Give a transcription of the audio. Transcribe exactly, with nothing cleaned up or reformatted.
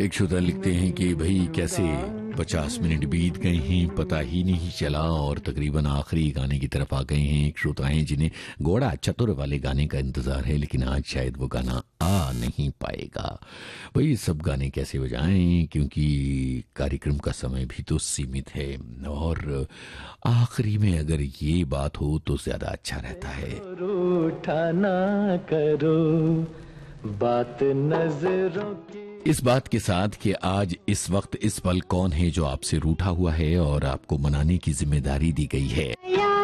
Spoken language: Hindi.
एक श्रोता लिखते हैं कि भाई कैसे पचास मिनट बीत गए हैं, पता ही नहीं चला और तकरीबन आखिरी गाने की तरफ आ गए हैं। एक श्रोता हैं जिन्हें घोड़ा चतुर वाले गाने का इंतजार है, लेकिन आज शायद वो गाना आ नहीं पाएगा। भाई सब गाने कैसे बजाएं, क्योंकि कार्यक्रम का समय भी तो सीमित है और आखिरी में अगर ये बात हो तो ज्यादा अच्छा रहता है। रूठा ना करो बात नजरों की। इस बात के साथ कि आज इस वक्त इस पल कौन है जो आपसे रूठा हुआ है और आपको मनाने की जिम्मेदारी दी गई है।